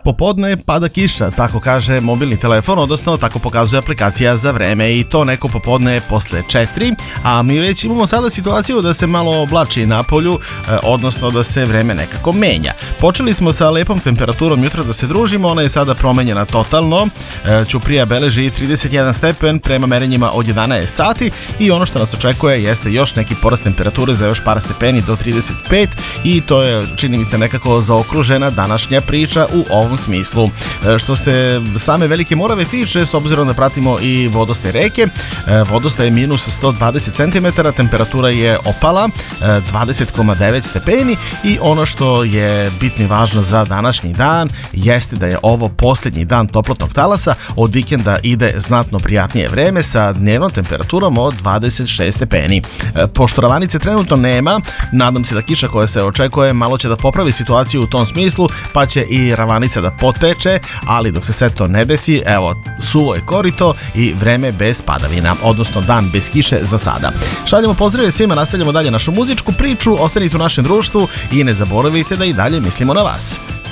Popodne pada kiša, tako kaže mobilni telefon, odnosno tako pokazuje aplikacija za vreme i to neko popodne posle 4, a mi već imamo sada situaciju da se malo oblači na polju, odnosno da se vreme nekako menja. Počeli smo sa lepom temperaturom jutra da se družimo, ona je sada promenjena totalno. Ćuprija beleži 31 stepen prema merenjima od 11 sati i ono što nas očekuje jeste još neki porast temperature za još par stepeni do 35 i to je, čini mi se, nekako zaokružena današnja priča u ovom smislu. Što se same Velike Morave tiče, s obzirom da pratimo i vodostaj reke, vodostaj je minus 120 cm, temperatura je opala 20,9 stepeni i ono što je bitno i važno za današnji dan jeste da je ovo posljednji dan toplotnog talasa, od vikenda ide znatno prijatnije vreme sa dnevnom temperaturom od 26 stepeni. Pošto ravanice trenutno nema, nadam se da kiša koja se očekuje malo će da popravi situaciju u tom smislu, pa će i ravanica da poteče, ali dok se sve to ne desi, evo, suvo je korito i vreme bez padavina, odnosno dan bez kiše za sada. Šaljemo pozdrave svima, nastavljamo dalje našu muzičku priču, ostanite u našem društvu i ne zaboravite da i dalje mislimo na vas.